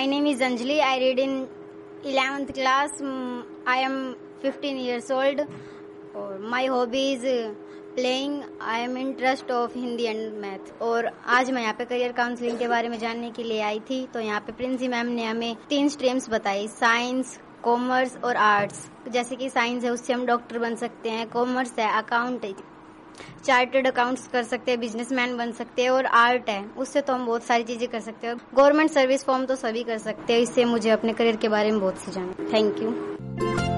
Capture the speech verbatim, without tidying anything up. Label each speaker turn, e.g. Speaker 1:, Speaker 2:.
Speaker 1: My name is Anjali. I read in eleventh class. Mm, I am fifteen years old. और my hobby is playing. I am interest of Hindi and math. और आज मैं यहाँ पे career counselling के बारे में जानने के लिए आई थी। तो यहाँ पे प्रिंसी मैम ने हमें तीन स्ट्रीम्स बताई, साइंस, कॉमर्स और आर्ट्स। जैसे कि साइंस है उससे हम डॉक्टर बन सकते हैं, कॉमर्स है अकाउंट चार्टर्ड अकाउंट्स कर सकते हैं, बिजनेसमैन बन सकते हैं, और आर्ट है उससे तो हम बहुत सारी चीजें कर सकते हैं। गवर्नमेंट सर्विस फॉर्म तो सभी कर सकते हैं। इससे मुझे अपने करियर के बारे में बहुत सी जाना। Thank you.